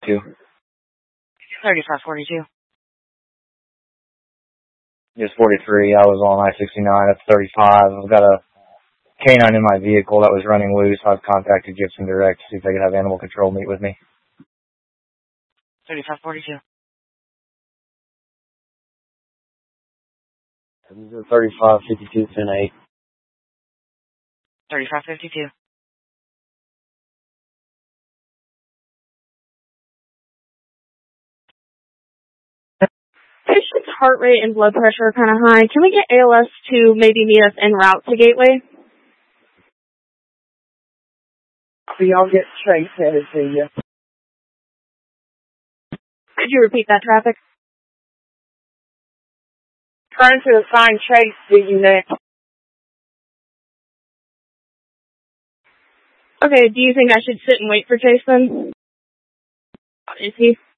Two. 3542. Just 43. I was on I-69 at 35. I've got a canine in my vehicle that was running loose. I've contacted Gibson Direct to see if they could have animal control meet with me. 3542. 3552, 10-8. 3552. Patient's heart rate and blood pressure are kind of high. Can we get ALS to maybe meet us en route to Gateway? I'll get Trace headed to you. Could you repeat that, traffic? Trying to assign Trace to you next. Okay, do you think I should sit and wait for Chase then? Is he?